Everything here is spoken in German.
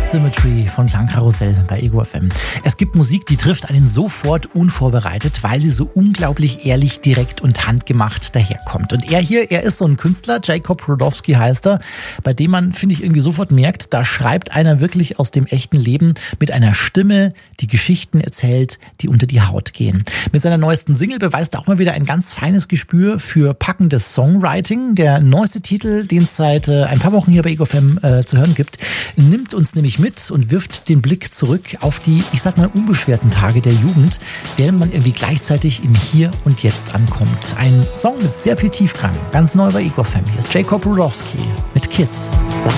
Symmetry von Klangkarussell bei Ego FM. Es gibt Musik, die trifft einen sofort unvorbereitet, weil sie so unglaublich ehrlich, direkt und handgemacht daherkommt. Und er ist so ein Künstler, Jacob Rudowski heißt er, bei dem man, finde ich, irgendwie sofort merkt, da schreibt einer wirklich aus dem echten Leben mit einer Stimme, die Geschichten erzählt, die unter die Haut gehen. Mit seiner neuesten Single beweist er auch mal wieder ein ganz feines Gespür für packendes Songwriting. Der neueste Titel, den es seit ein paar Wochen hier bei Ego FM zu hören gibt, nimmt uns nämlich mit und wirft den Blick zurück auf die, ich sag mal, unbeschwerten Tage der Jugend, während man irgendwie gleichzeitig im Hier und Jetzt ankommt. Ein Song mit sehr viel Tiefgang, ganz neu bei Ego FM. Hier ist Jacob Rudowski mit Kids.